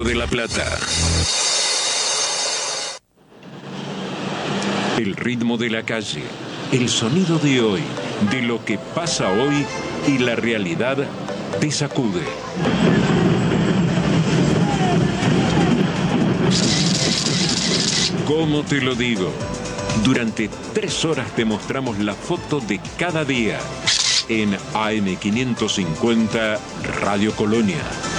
de la Plata. El ritmo de la calle, el sonido de hoy, de lo que pasa hoy y la realidad te sacude. ¿Cómo te lo digo? Durante 3 horas te mostramos la foto de cada día en AM550 Radio Colonia.